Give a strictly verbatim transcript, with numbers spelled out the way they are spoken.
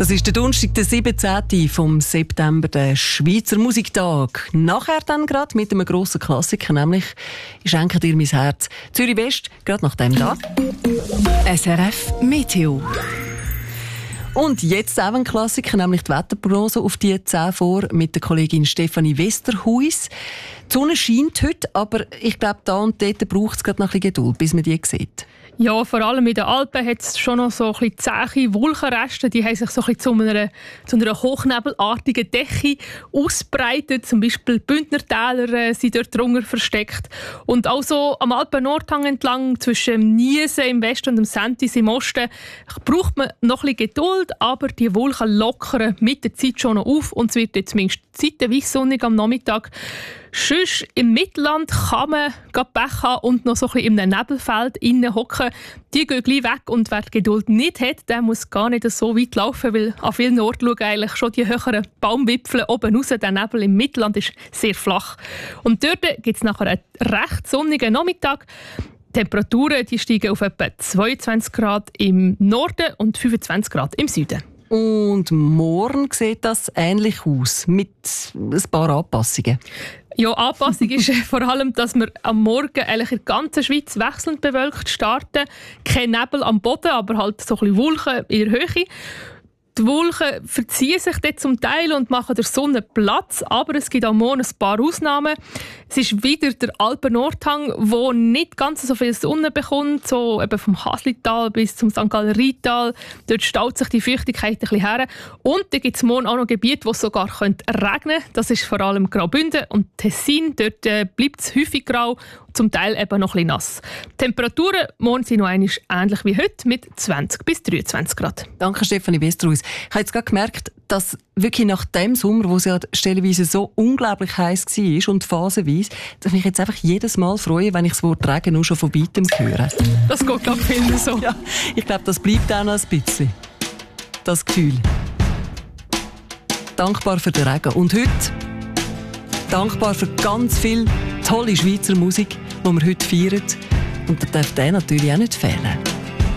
Das ist der Donnerstag, der siebzehnte vom September, der Schweizer Musiktag. Nachher dann gerade mit einem grossen Klassiker, nämlich «Ich schenke dir mein Herz». Zürich West, gerade nach dem da. S R F Meteo. Und jetzt auch ein Klassiker, nämlich die Wetterprognose auf die zehn vor mit der Kollegin Stefanie Westerhuis. Die Sonne scheint heute, aber ich glaube, da und dort braucht es gerade noch ein bisschen Geduld, bis man die sieht. Ja, vor allem in den Alpen hat es schon noch so ein bisschen zähe Wolkenreste. Die haben sich so ein bisschen zu einer, zu einer hochnebelartigen Decke ausbreitet. Zum Beispiel die Bündnertäler äh, sind dort drunter versteckt. Und auch so am Alpen-Nordhang entlang zwischen Niesen im Westen und dem Sentis im Osten braucht man noch ein bisschen Geduld, aber die Wolken lockern mit der Zeit schon noch auf und es wird jetzt zumindest zeitweise sonnig am Nachmittag. Sonst im Mittelland kann man Pech haben und noch so ein bisschen in einem Nebelfeld innen hocken. Die gehen gleich weg und wer die Geduld nicht hat, der muss gar nicht so weit laufen, weil an vielen Orten schauen eigentlich schon die höheren Baumwipfel oben raus. Der Nebel im Mittelland ist sehr flach. Und dort gibt es nachher einen recht sonnigen Nachmittag. Die Temperaturen die steigen auf etwa zweiundzwanzig Grad im Norden und fünfundzwanzig Grad im Süden. Und morgen sieht das ähnlich aus, mit ein paar Anpassungen. Ja, Anpassung ist vor allem, dass wir am Morgen eigentlich in der ganzen Schweiz wechselnd bewölkt starten. Kein Nebel am Boden, aber halt so ein bisschen Wolken in der Höhe. Die Wolken verziehen sich dort zum Teil und machen der Sonne Platz, aber es gibt am Morgen ein paar Ausnahmen. Es ist wieder der Alpen-Nordhang, der nicht ganz so viel Sonne bekommt, so eben vom Haslital bis zum Sankt Galler-Rheintal. Dort staut sich die Feuchtigkeit ein bisschen her. Und dann gibt es morgen auch noch Gebiete, wo es sogar regnen könnte. Das ist vor allem Graubünden und Tessin. Dort äh, bleibt es häufig grau, zum Teil eben noch ein bisschen nass. Die Temperaturen morgen sind noch einmal ähnlich wie heute mit zwanzig bis dreiundzwanzig Grad. Danke, Stefanie Westerhuis. Ich habe jetzt gerade gemerkt, dass wirklich nach dem Sommer, wo es ja stellenweise so unglaublich heiß war und phasenweise, dass ich mich jetzt einfach jedes Mal freue, wenn ich das Wort Regen nur schon von weitem höre. Das geht, glaube ich, vielen so. Ja, ich glaube, das bleibt auch noch ein bisschen. Das Gefühl. Dankbar für den Regen. Und heute dankbar für ganz viel tolle Schweizer Musik, die wir heute feiern. Und da darf der natürlich auch nicht fehlen.